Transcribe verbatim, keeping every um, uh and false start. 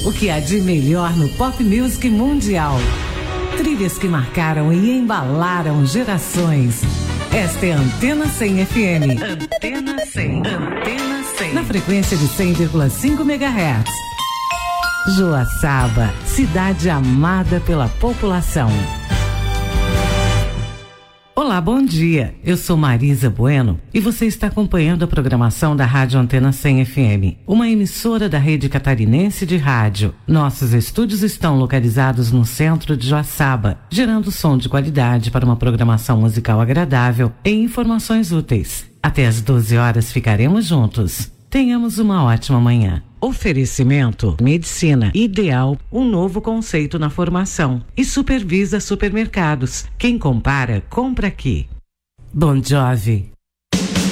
O que há de melhor no pop music mundial. Trilhas que marcaram e embalaram gerações. Esta é a Antena cem F M. Antena cem. Antena cem. Na frequência de cem vírgula cinco megahertz. Joaçaba, cidade amada pela população. Olá, bom dia. Eu sou Marisa Bueno e você está acompanhando a programação da Rádio Antena cem F M, uma emissora da rede catarinense de rádio. Nossos estúdios estão localizados no centro de Joaçaba, gerando som de qualidade para uma programação musical agradável e informações úteis. Até às doze horas ficaremos juntos. Tenhamos uma ótima manhã. Oferecimento Medicina Ideal, um novo conceito na formação. E Supervisa Supermercados. Quem compara, compra aqui. Bon Jovi,